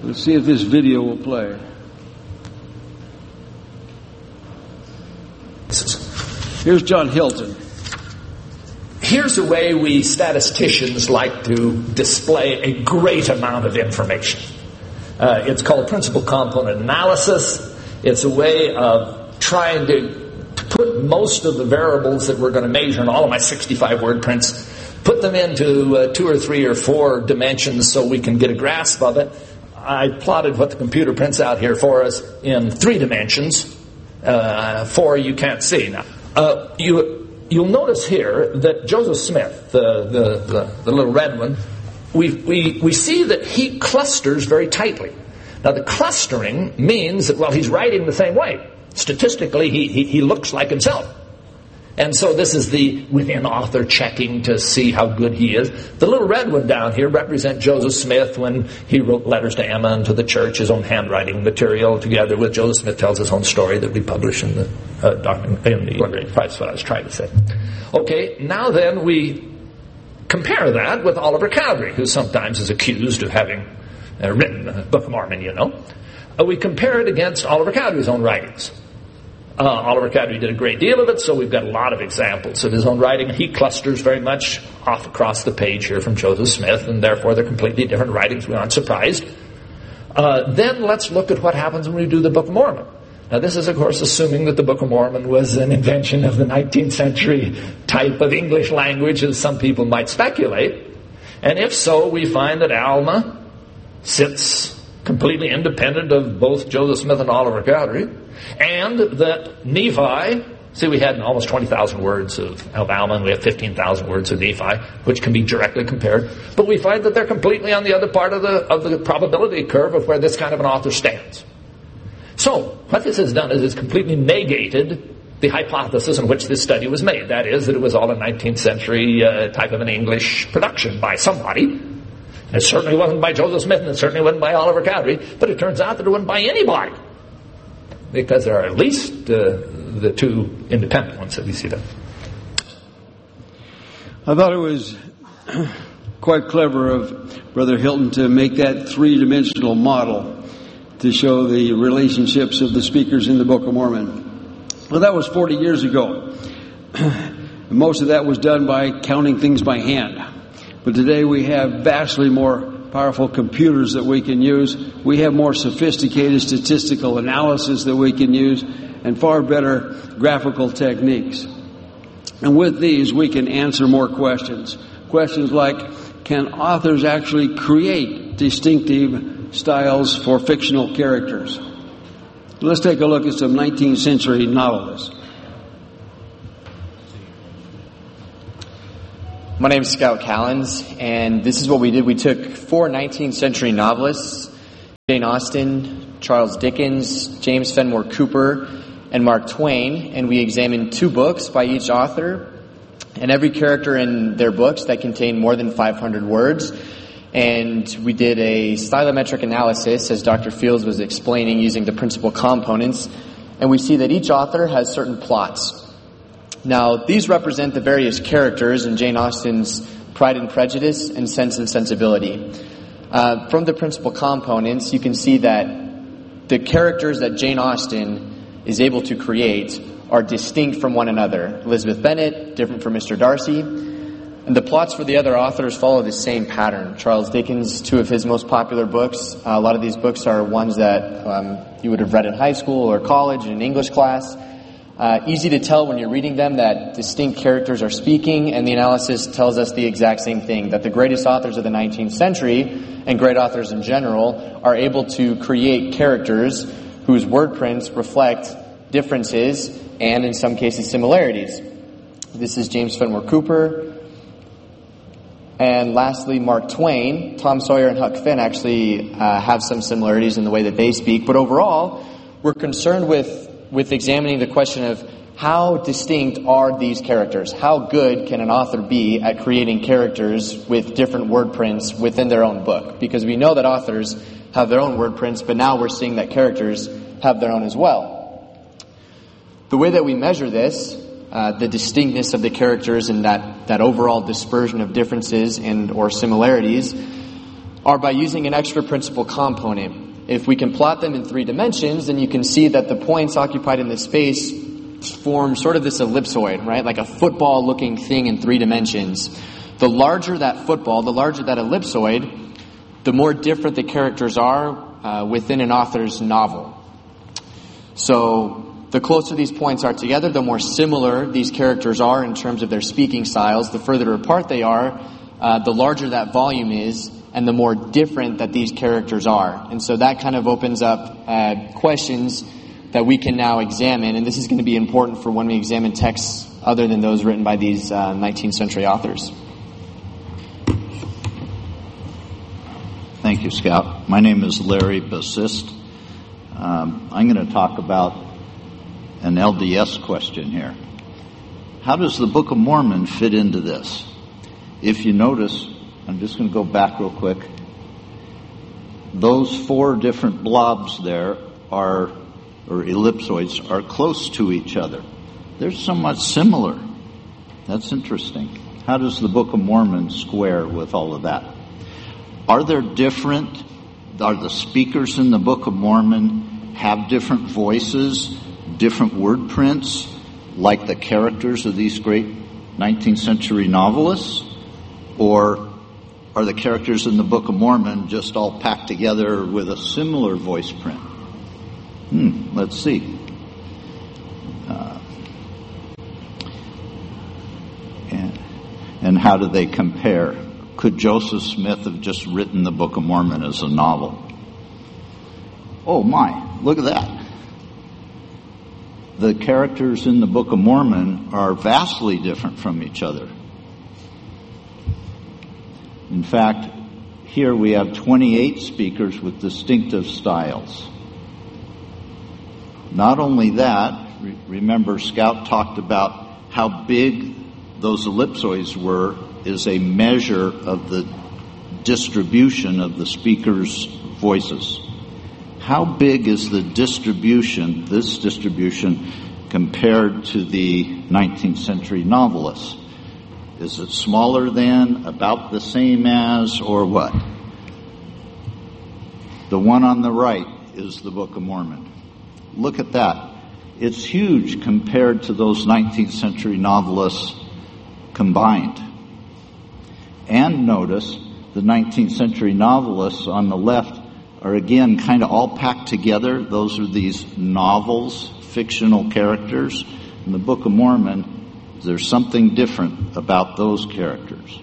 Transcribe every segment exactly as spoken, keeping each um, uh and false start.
Let's see if this video will play. Here's John Hilton. Here's the way we statisticians like to display a great amount of information. Uh, it's called principal component analysis. It's a way of trying to, to put most of the variables that we're going to measure in all of my sixty-five word prints, put them into uh, two or three or four dimensions so we can get a grasp of it. I plotted what the computer prints out here for us in three dimensions. Uh, four you can't see. Now, uh, you... You'll notice here that Joseph Smith, the, the, the, the little red one, we, we, we see that he clusters very tightly. Now, the clustering means that, well, he's writing the same way. Statistically, he, he, he looks like himself. And so this is the within-author checking to see how good he is. The little red one down here represents Joseph Smith when he wrote letters to Emma and to the church, his own handwriting material, together with Joseph Smith tells his own story that we publish in the uh, document, in the library. That's what I was trying to say. Okay, now then we compare that with Oliver Cowdery, who sometimes is accused of having uh, written the Book of Mormon, you know. Uh, we compare it against Oliver Cowdery's own writings. Uh, Oliver Cowdery did a great deal of it, so we've got a lot of examples of his own writing. He clusters very much off across the page here from Joseph Smith, and therefore they're completely different writings. We aren't surprised. Uh, then let's look at what happens when we do the Book of Mormon. Now this is, of course, assuming that the Book of Mormon was an invention of the nineteenth century type of English language, as some people might speculate. And if so, we find that Alma sits completely independent of both Joseph Smith and Oliver Cowdery, and that Nephi, see, we had almost twenty thousand words of, of Alma, and we have fifteen thousand words of Nephi, which can be directly compared. But we find that they're completely on the other part of the of the probability curve of where this kind of an author stands. So, what this has done is it's completely negated the hypothesis on which this study was made. That is, that it was all a nineteenth century uh, type of an English production by somebody. It certainly wasn't by Joseph Smith, and it certainly wasn't by Oliver Cowdery, but it turns out that it wasn't by anybody, because there are at least uh, the two independent ones that we see there. I thought it was quite clever of Brother Hilton to make that three-dimensional model to show the relationships of the speakers in the Book of Mormon. Well, that was forty years ago. Most of that was done by counting things by hand. But today we have vastly more powerful computers that we can use. We have more sophisticated statistical analysis that we can use, and far better graphical techniques. And with these, we can answer more questions. Questions like, can authors actually create distinctive styles for fictional characters? Let's take a look at some nineteenth century novelists. My name is Scout Callens, and this is what we did. We took four nineteenth century novelists, Jane Austen, Charles Dickens, James Fenimore Cooper, and Mark Twain, and we examined two books by each author, and every character in their books that contained more than five hundred words. And we did a stylometric analysis, as Doctor Fields was explaining, using the principal components, and we see that each author has certain plots. Now, these represent the various characters in Jane Austen's Pride and Prejudice and Sense and Sensibility. Uh, from the principal components, you can see that the characters that Jane Austen is able to create are distinct from one another. Elizabeth Bennet, different from Mister Darcy. And the plots for the other authors follow the same pattern. Charles Dickens, two of his most popular books. Uh, a lot of these books are ones that um, you would have read in high school or college in an English class. Uh, easy to tell when you're reading them that distinct characters are speaking, and the analysis tells us the exact same thing, that the greatest authors of the nineteenth century, and great authors in general, are able to create characters whose word prints reflect differences and, in some cases, similarities. This is James Fenimore Cooper. And lastly, Mark Twain. Tom Sawyer and Huck Finn actually uh, have some similarities in the way that they speak, but overall, we're concerned with with examining the question of how distinct are these characters? How good can an author be at creating characters with different word prints within their own book? Because we know that authors have their own word prints, but now we're seeing that characters have their own as well. The way that we measure this, uh, the distinctness of the characters and that, that overall dispersion of differences and or similarities, are by using an extra principal component. If we can plot them in three dimensions, then you can see that the points occupied in this space form sort of this ellipsoid, right? Like a football-looking thing in three dimensions. The larger that football, the larger that ellipsoid, the more different the characters are uh, within an author's novel. So the closer these points are together, the more similar these characters are in terms of their speaking styles. The further apart they are, uh, the larger that volume is, and the more different that these characters are. And so that kind of opens up uh, questions that we can now examine, and this is going to be important for when we examine texts other than those written by these uh, nineteenth century authors. Thank you, Scout. My name is Larry Bassist. Um, I'm going to talk about an L D S question here. How does the Book of Mormon fit into this? If you notice, I'm just going to go back real quick. Those four different blobs there are, or ellipsoids, are close to each other. They're somewhat similar. That's interesting. How does the Book of Mormon square with all of that? Are there different, are the speakers in the Book of Mormon have different voices, different word prints, like the characters of these great nineteenth century novelists? Or are the characters in the Book of Mormon just all packed together with a similar voice print? Hmm, let's see. Uh, and, and how do they compare? Could Joseph Smith have just written the Book of Mormon as a novel? Oh my, look at that. The characters in the Book of Mormon are vastly different from each other. In fact, here we have twenty-eight speakers with distinctive styles. Not only that, re- remember Scout talked about how big those ellipsoids were is a measure of the distribution of the speakers' voices. How big is the distribution, this distribution, compared to the nineteenth century novelists? Is it smaller than, about the same as, or what? The one on the right is the Book of Mormon. Look at that. It's huge compared to those nineteenth century novelists combined. And notice the nineteenth century novelists on the left are again kind of all packed together. Those are these novels, fictional characters. In the Book of Mormon, there's something different about those characters.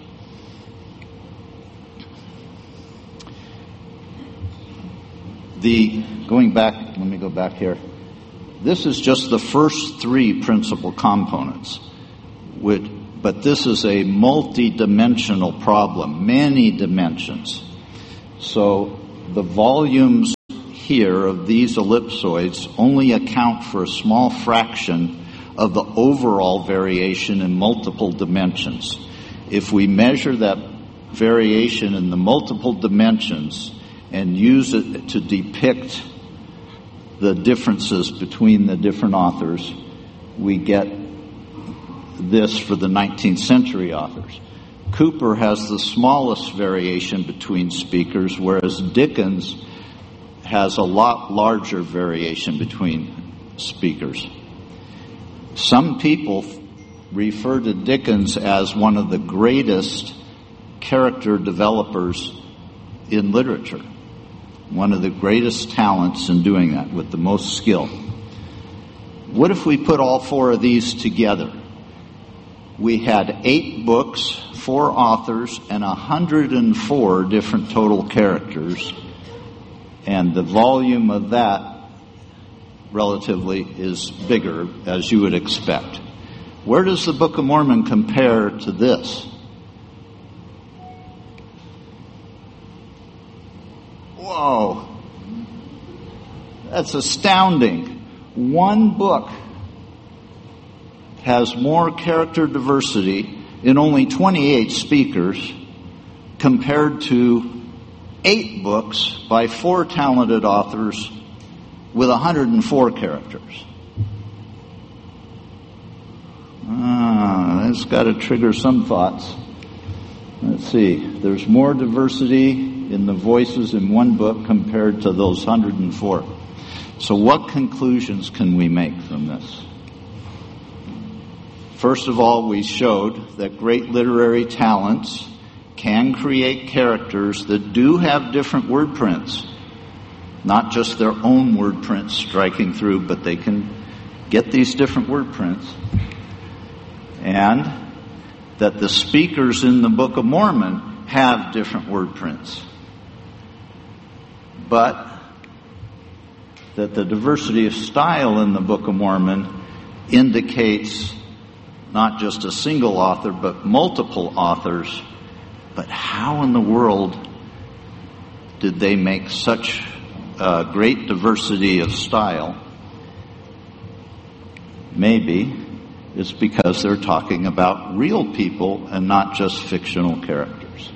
The, going back, let me go back here. This is just the first three principal components, which, but this is a multi-dimensional problem, many dimensions. So the volumes here of these ellipsoids only account for a small fraction of the overall variation in multiple dimensions. If we measure that variation in the multiple dimensions and use it to depict the differences between the different authors, we get this for the nineteenth century authors. Cooper has the smallest variation between speakers, whereas Dickens has a lot larger variation between speakers. Some people refer to Dickens as one of the greatest character developers in literature. One of the greatest talents in doing that, with the most skill. What if we put all four of these together? We had eight books, four authors, and one hundred four different total characters. And the volume of that relatively is bigger, as you would expect. Where does the Book of Mormon compare to this? Whoa. That's astounding. One book has more character diversity in only twenty-eight speakers compared to eight books by four talented authors with one hundred four characters. Ah, that's got to trigger some thoughts. Let's see. There's more diversity in the voices in one book compared to those one hundred four. So what conclusions can we make from this? First of all, we showed that great literary talents can create characters that do have different word prints. Not just their own word prints striking through, but they can get these different word prints. And that the speakers in the Book of Mormon have different word prints. But that the diversity of style in the Book of Mormon indicates not just a single author, but multiple authors. But how in the world did they make such a great diversity of style? Maybe it's because they're talking about real people and not just fictional characters.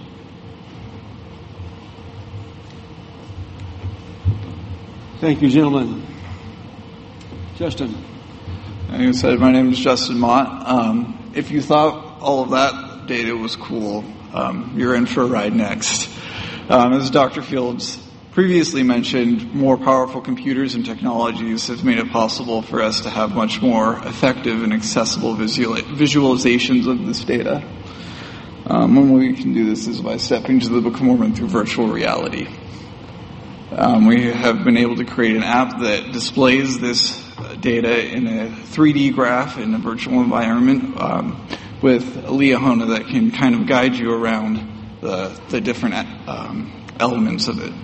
Thank you, gentlemen. Justin. Like I said, my name is Justin Mott. Um, if you thought all of that data was cool, um, you're in for a ride next. Um, as Doctor Fields previously mentioned, more powerful computers and technologies have made it possible for us to have much more effective and accessible visual, visualizations of this data. Um, one way we can do this is by stepping to the Book of Mormon through virtual reality. Um, we have been able to create an app that displays this data in a three D graph in a virtual environment um, with a Liahona that can kind of guide you around the, the different um, elements of it.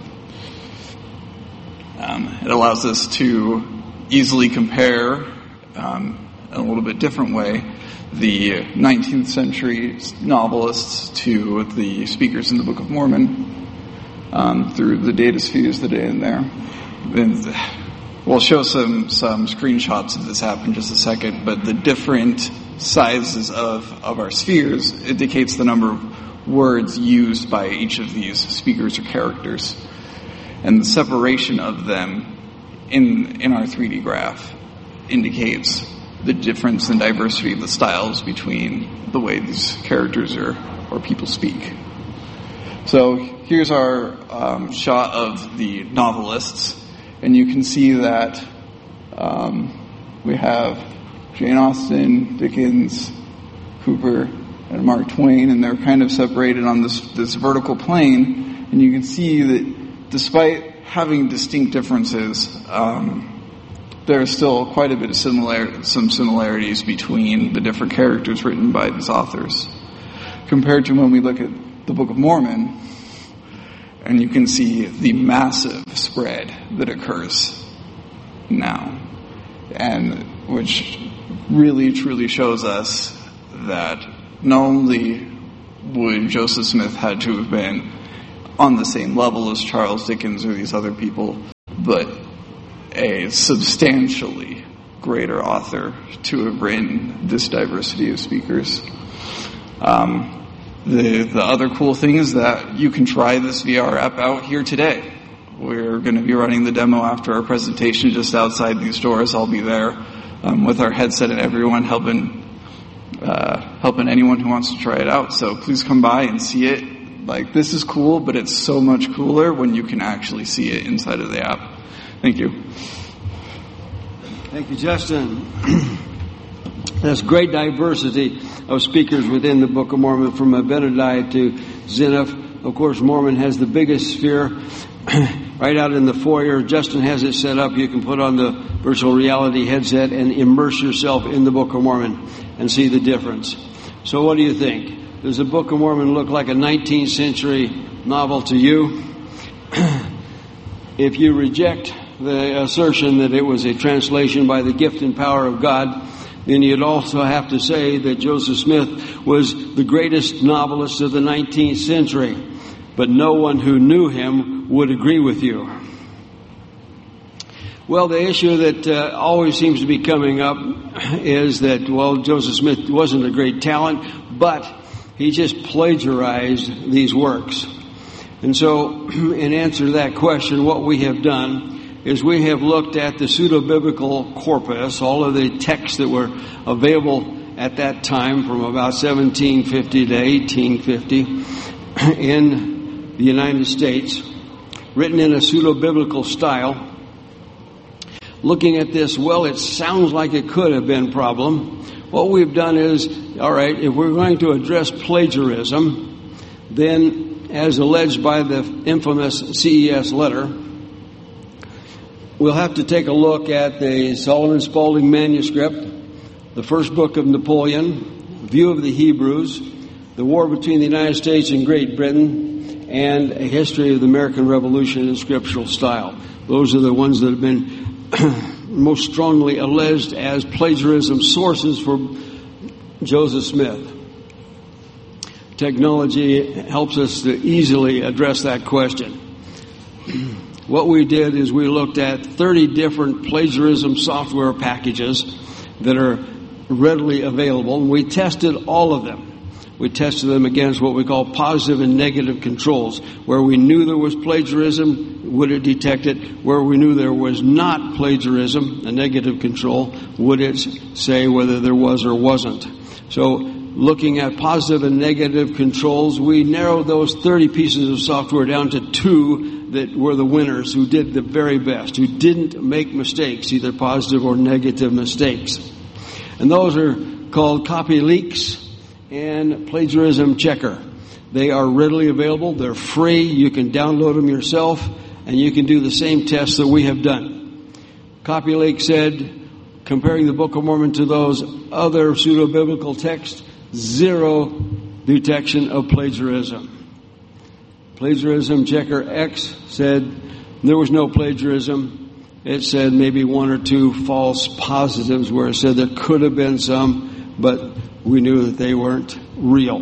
Um, it allows us to easily compare, um, in a little bit different way, the nineteenth century novelists to the speakers in the Book of Mormon um, through the data spheres that are in there. And we'll show some, some screenshots of this app in just a second, but the different sizes of, of our spheres indicates the number of words used by each of these speakers or characters. And the separation of them in in our three D graph indicates the difference and diversity of the styles between the way these characters or, or people speak. So here's our um, shot of the novelists, and you can see that um, we have Jane Austen, Dickens, Cooper, and Mark Twain, and they're kind of separated on this, this vertical plane, and you can see that despite having distinct differences, um, there is still quite a bit of similar, some similarities between the different characters written by these authors. Compared to when we look at the Book of Mormon, and you can see the massive spread that occurs now, and which really truly shows us that not only would Joseph Smith had to have been on the same level as Charles Dickens or these other people, but a substantially greater author to have written this diversity of speakers. Um, the the other cool thing is that you can try this V R app out here today. We're going to be running the demo after our presentation just outside these doors. I'll be there um, with our headset and everyone helping uh, helping anyone who wants to try it out. So please come by and see it. Like, this is cool, but it's so much cooler when you can actually see it inside of the app. Thank you. Thank you, Justin. There's great diversity of speakers within the Book of Mormon, from Abinadi to Zeniff. Of course, Mormon has the biggest sphere right out in the foyer. Justin has it set up. You can put on the virtual reality headset and immerse yourself in the Book of Mormon and see the difference. So what do you think? Does the Book of Mormon look like a nineteenth century novel to you? If you reject the assertion that it was a translation by the gift and power of God, then you'd also have to say that Joseph Smith was the greatest novelist of the nineteenth century, but no one who knew him would agree with you. Well, the issue that uh, always seems to be coming up is that, well, Joseph Smith wasn't a great talent, but he just plagiarized these works. And so, in answer to that question, what we have done is we have looked at the pseudo-biblical corpus, all of the texts that were available at that time from about seventeen fifty to eighteen fifty in the United States, written in a pseudo-biblical style. Looking at this, well, it sounds like it could have been a problem. What we've done is, all right, if we're going to address plagiarism, then as alleged by the infamous C E S letter, we'll have to take a look at the Solomon Spaulding manuscript, the first book of Napoleon, View of the Hebrews, the war between the United States and Great Britain, and a history of the American Revolution in scriptural style. Those are the ones that have been most strongly alleged as plagiarism sources for Joseph Smith. Technology helps us to easily address that question. What we did is we looked at thirty different plagiarism software packages that are readily available, and we tested all of them. We tested them against what we call positive and negative controls. Where we knew there was plagiarism, would it detect it? Where we knew there was not plagiarism, a negative control, would it say whether there was or wasn't? So looking at positive and negative controls, we narrowed those thirty pieces of software down to two that were the winners, who did the very best, who didn't make mistakes, either positive or negative mistakes. And those are called CopyLeaks and Plagiarism Checker. They are readily available. They're free. You can download them yourself, and you can do the same tests that we have done. CopyLeaks said, comparing the Book of Mormon to those other pseudo-biblical texts, zero detection of plagiarism. Plagiarism Checker X said there was no plagiarism. It said maybe one or two false positives where it said there could have been some, but we knew that they weren't real.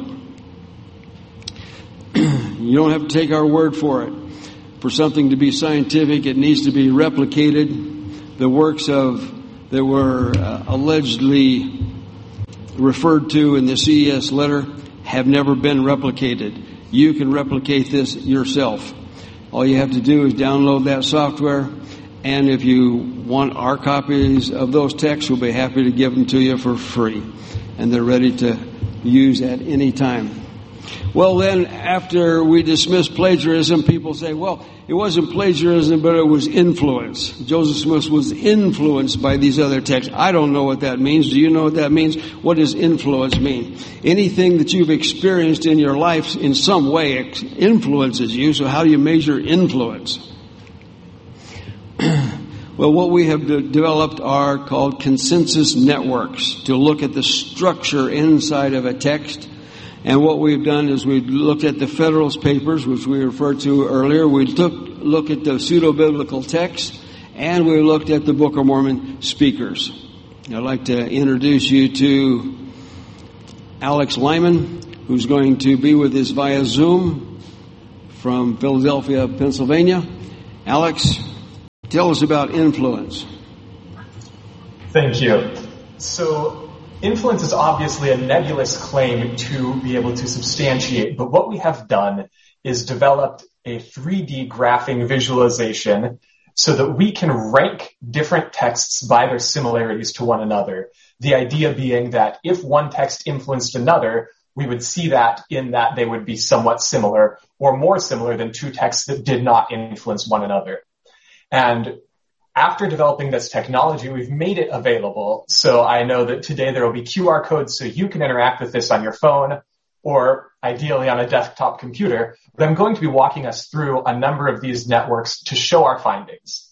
You don't have to take our word for it. For something to be scientific, it needs to be replicated. The works of that were uh, allegedly referred to in the C E S letter have never been replicated. You can replicate this yourself. All you have to do is download that software, and if you want our copies of those texts, we'll be happy to give them to you for free. And they're ready to use at any time. Well, then, after we dismiss plagiarism, people say, well, it wasn't plagiarism, but it was influence. Joseph Smith was influenced by these other texts. I don't know what that means. Do you know what that means? What does influence mean? Anything that you've experienced in your life in some way influences you, so how do you measure influence? Well, what we have de- developed are called consensus networks to look at the structure inside of a text. And what we've done is we've looked at the Federalist Papers, which we referred to earlier. We took look at the pseudo-biblical text, and we looked at the Book of Mormon speakers. I'd like to introduce you to Alex Lyman, who's going to be with us via Zoom from Philadelphia, Pennsylvania. Alex, tell us about influence. Thank you. So, influence is obviously a nebulous claim to be able to substantiate, but what we have done is developed a three D graphing visualization so that we can rank different texts by their similarities to one another. The idea being that if one text influenced another, we would see that in that they would be somewhat similar or more similar than two texts that did not influence one another. And after developing this technology, we've made it available. So I know that today there will be Q R codes so you can interact with this on your phone or ideally on a desktop computer. But I'm going to be walking us through a number of these networks to show our findings.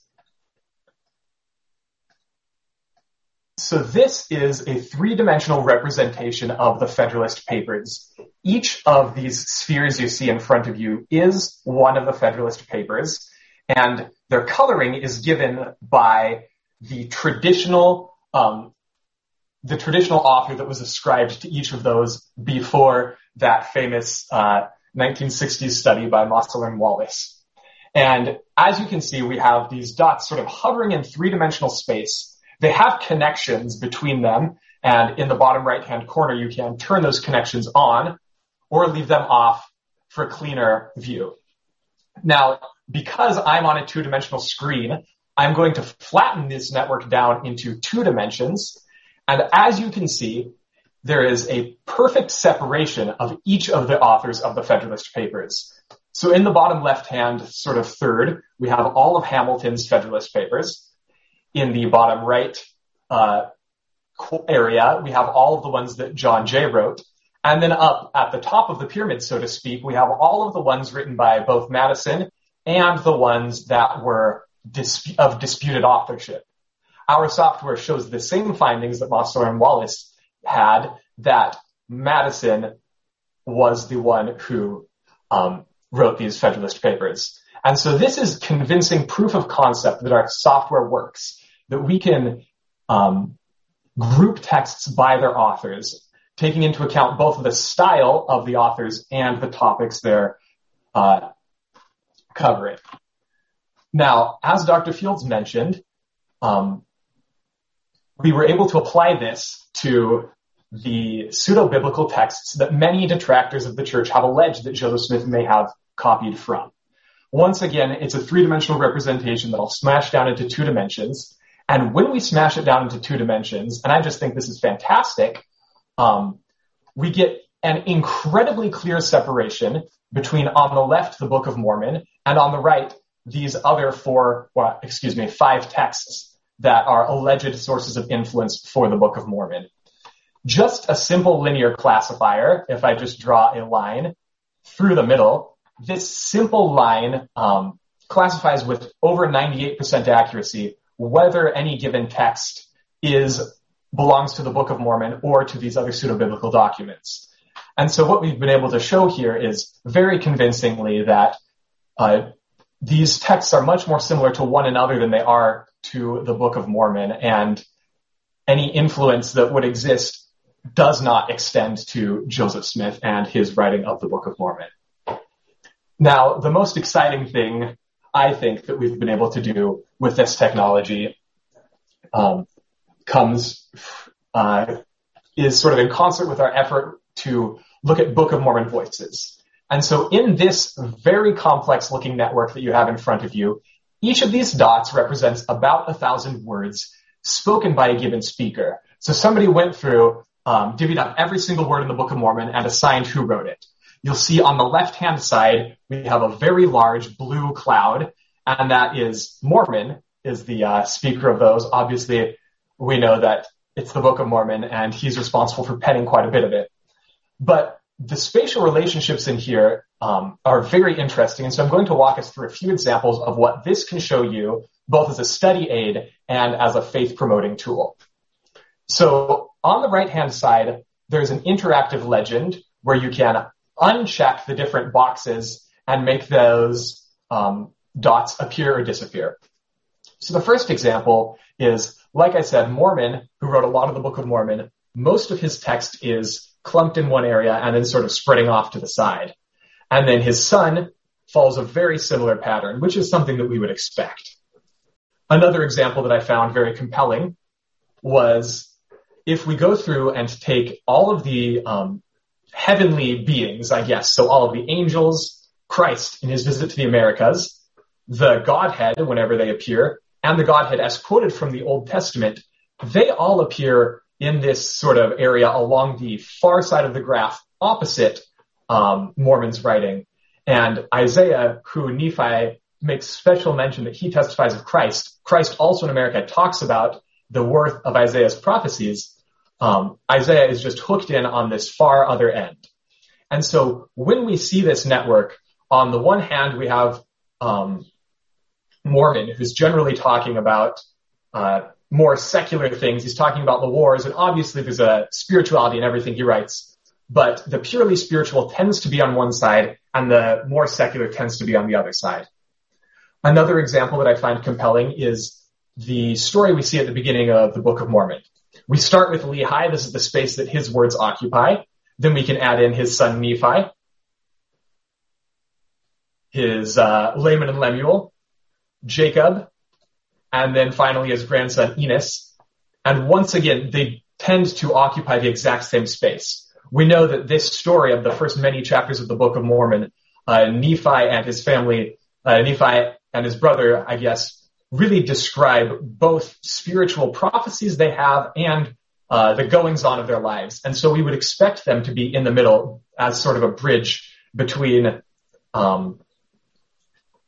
So this is a three-dimensional representation of the Federalist Papers. Each of these spheres you see in front of you is one of the Federalist Papers, and their coloring is given by the traditional um, the traditional author that was ascribed to each of those before that famous uh, nineteen sixties study by Mossler and Wallace. And as you can see, we have these dots sort of hovering in three-dimensional space. They have connections between them, and in the bottom right-hand corner, you can turn those connections on or leave them off for a cleaner view. Now, because I'm on a two-dimensional screen, I'm going to flatten this network down into two dimensions. And as you can see, there is a perfect separation of each of the authors of the Federalist Papers. So in the bottom left-hand sort of third, we have all of Hamilton's Federalist Papers. In the bottom right uh, area, we have all of the ones that John Jay wrote. And then up at the top of the pyramid, so to speak, we have all of the ones written by both Madison and the ones that were dis- of disputed authorship. Our software shows the same findings that Mosler and Wallace had, that Madison was the one who um, wrote these Federalist Papers. And so this is convincing proof of concept that our software works, that we can um, group texts by their authors, taking into account both the style of the authors and the topics they're uh, covering. Now, as Doctor Fields mentioned, um, we were able to apply this to the pseudo-biblical texts that many detractors of the church have alleged that Joseph Smith may have copied from. Once again, it's a three-dimensional representation that I'll smash down into two dimensions. And when we smash it down into two dimensions, and I just think this is fantastic, um, we get an incredibly clear separation between, on the left, the Book of Mormon, and on the right, these other four, well, excuse me, five texts that are alleged sources of influence for the Book of Mormon. Just a simple linear classifier, if I just draw a line through the middle, this simple line um, classifies with over ninety-eight percent accuracy whether any given text is belongs to the Book of Mormon or to these other pseudo-biblical documents. And so what we've been able to show here is very convincingly that uh, these texts are much more similar to one another than they are to the Book of Mormon, and any influence that would exist does not extend to Joseph Smith and his writing of the Book of Mormon. Now, the most exciting thing I think that we've been able to do with this technology um, comes uh, is sort of in concert with our effort to look at Book of Mormon voices. And so in this very complex looking network that you have in front of you, each of these dots represents about a thousand words spoken by a given speaker. So somebody went through, um, divvied up every single word in the Book of Mormon and assigned who wrote it. You'll see on the left-hand side, we have a very large blue cloud, and that is Mormon, is the uh, speaker of those. Obviously, we know that it's the Book of Mormon, and he's responsible for penning quite a bit of it. But the spatial relationships in here um, are very interesting, and so I'm going to walk us through a few examples of what this can show you, both as a study aid and as a faith-promoting tool. So on the right-hand side, there's an interactive legend where you can uncheck the different boxes and make those um, dots appear or disappear. So the first example is, like I said, Mormon, who wrote a lot of the Book of Mormon, most of his text is clumped in one area and then sort of spreading off to the side. And then his son follows a very similar pattern, which is something that we would expect. Another example that I found very compelling was if we go through and take all of the um, heavenly beings, I guess, so all of the angels, Christ in his visit to the Americas, the Godhead whenever they appear, and the Godhead as quoted from the Old Testament, they all appear in this sort of area along the far side of the graph opposite um, Mormon's writing. And Isaiah, who Nephi makes special mention that he testifies of Christ, Christ also in America talks about the worth of Isaiah's prophecies. Um, Isaiah is just hooked in on this far other end. And so when we see this network, on the one hand, we have um, Mormon, who's generally talking about uh, more secular things. He's talking about the wars, and obviously there's a spirituality in everything he writes. But the purely spiritual tends to be on one side, and the more secular tends to be on the other side. Another example that I find compelling is the story we see at the beginning of the Book of Mormon. We start with Lehi. This is the space that his words occupy. Then we can add in his son Nephi, his uh, Laman and Lemuel, Jacob, and then finally his grandson Enos. And once again, they tend to occupy the exact same space. We know that this story of the first many chapters of the Book of Mormon, uh, Nephi and his family, uh, Nephi and his brother, I guess, really describe both spiritual prophecies they have and uh, the goings-on of their lives. And so we would expect them to be in the middle as sort of a bridge between um,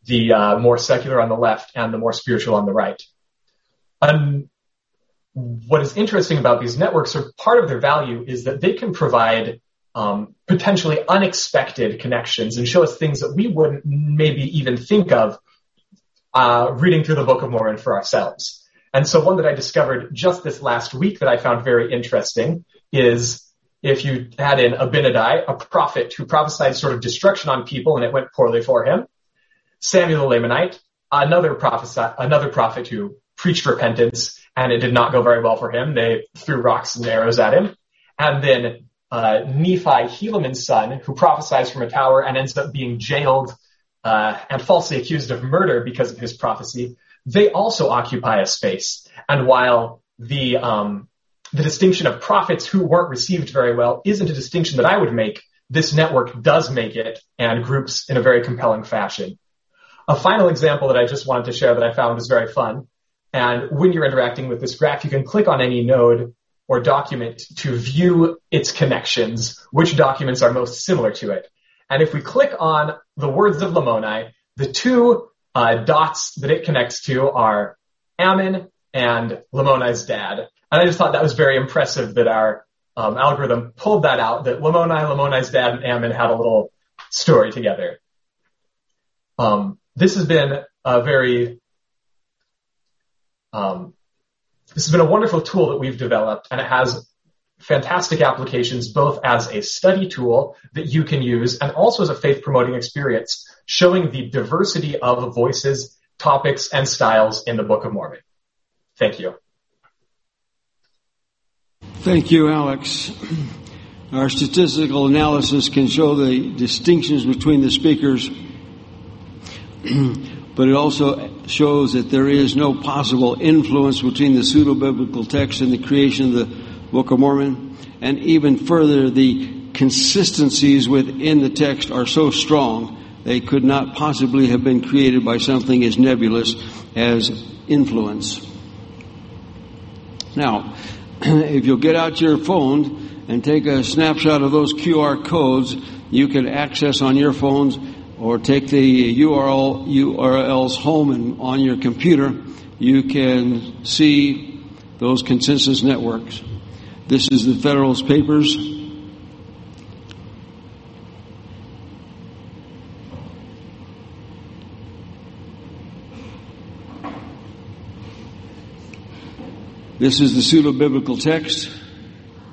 the uh, more secular on the left and the more spiritual on the right. Um, what is interesting about these networks, or part of their value, is that they can provide um, potentially unexpected connections and show us things that we wouldn't maybe even think of uh, reading through the Book of Mormon for ourselves. And so one that I discovered just this last week that I found very interesting is if you had in Abinadi, a prophet who prophesied sort of destruction on people and it went poorly for him, Samuel the Lamanite, another prophet, another prophet who preached repentance and it did not go very well for him. They threw rocks and arrows at him. And then uh, Nephi, Helaman's son, who prophesies from a tower and ends up being jailed uh, and falsely accused of murder because of his prophecy. They also occupy a space. And while the um, the distinction of prophets who weren't received very well isn't a distinction that I would make, this network does make it, and groups in a very compelling fashion. A final example that I just wanted to share that I found was very fun. And when you're interacting with this graph, you can click on any node or document to view its connections, which documents are most similar to it. And if we click on the words of Lamoni, the two uh, dots that it connects to are Ammon and Lamoni's dad. And I just thought that was very impressive that our um, algorithm pulled that out, that Lamoni, Lamoni's dad, and Ammon had a little story together. Um, this has been a very, um, this has been a wonderful tool that we've developed, and it has fantastic applications both as a study tool that you can use and also as a faith-promoting experience, showing the diversity of voices, topics, and styles in the Book of Mormon. Thank you. Thank you, Alex. Our statistical analysis can show the distinctions between the speakers, but it also shows that there is no possible influence between the pseudo-biblical text and the creation of the Book of Mormon. And even further, the consistencies within the text are so strong they could not possibly have been created by something as nebulous as influence. Now, if you'll get out your phone and take a snapshot of those Q R codes, you can access on your phones or take the U R L, U R Ls home and on your computer, you can see those consensus networks. This is the Federalist Papers. This is the pseudo-biblical text.